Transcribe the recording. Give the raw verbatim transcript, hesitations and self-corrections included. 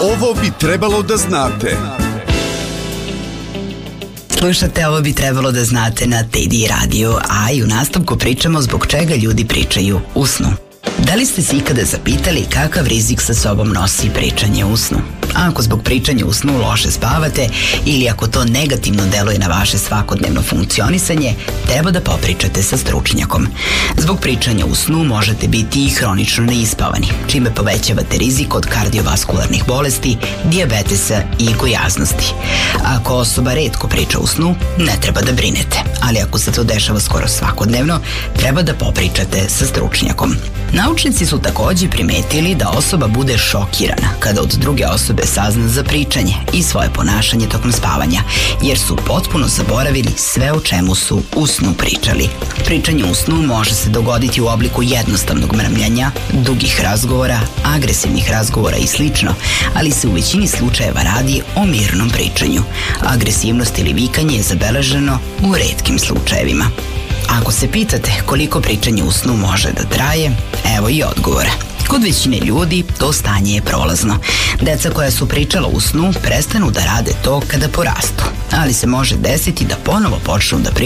Ovo bi trebalo da znate. Slušate Ovo bi trebalo da znate na T D Radio, a i u nastavku pričamo zbog čega ljudi pričaju u snu. Da li ste se ikada zapitali kakav rizik sa sobom nosi pričanje u snu? A ako zbog pričanja u snu loše spavate ili ako to negativno deluje na vaše svakodnevno funkcionisanje, treba da popričate sa stručnjakom. Zbog pričanja u snu možete biti i hronično neispavani, čime povećavate rizik od kardiovaskularnih bolesti, dijabetesa i gojaznosti. Ako osoba retko priča u snu, ne treba da brinete, ali ako se to dešava skoro svakodnevno, treba da popričate sa stručnjakom. Naučnici su takođe primetili da osoba bude šokirana kada od druge osobe sazna za pričanje i svoje ponašanje tokom spavanja, jer su potpuno zaboravili sve o čemu su u snu pričali. Pričanje u snu može se dogoditi u obliku jednostavnog mrmljanja, dugih razgovora, agresivnih razgovora i slično, ali se u većini slučajeva radi o mirnom pričanju. Agresivnost ili vikanje je zabeleženo u retkim slučajevima. Ako se pitate koliko pričanje u snu može da traje, evo i odgovora. Kod većine ljudi to stanje je prolazno. Deca koja su pričala u snu prestanu da rade to kada porastu, ali se može desiti da ponovo počnu da pričaju